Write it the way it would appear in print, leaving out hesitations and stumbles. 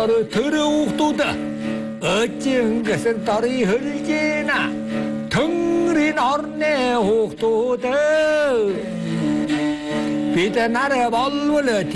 дөрö 들어오도다 어찌한 것은 떨이 흘리나 덩그린 어른의 옥도다 비다 나라 벌벌